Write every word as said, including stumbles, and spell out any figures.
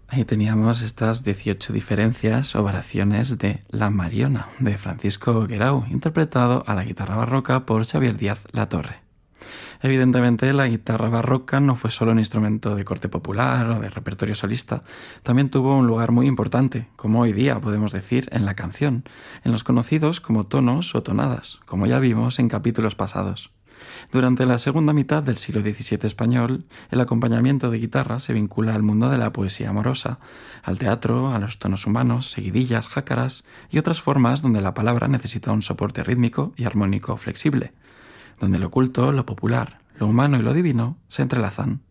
Ahí teníamos estas dieciocho diferencias o variaciones de La Mariona, de Francisco Guerau, interpretado a la guitarra barroca por Xavier Díaz Latorre. Evidentemente, la guitarra barroca no fue solo un instrumento de corte popular o de repertorio solista, también tuvo un lugar muy importante, como hoy día podemos decir, en la canción, en los conocidos como tonos o tonadas, como ya vimos en capítulos pasados. Durante la segunda mitad del siglo diecisiete español, el acompañamiento de guitarra se vincula al mundo de la poesía amorosa, al teatro, a los tonos humanos, seguidillas, jácaras y otras formas donde la palabra necesita un soporte rítmico y armónico flexible, donde lo oculto, lo popular, lo humano y lo divino se entrelazan.